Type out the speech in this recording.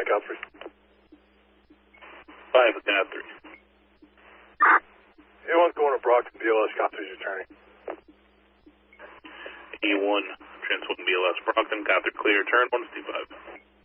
Godfrey. 5 with Cop 3. A1's going to Brockton, BLS, Cop 3's returning. A1, trans 1 BLS Brockton, Cop 3 clear, turn 165.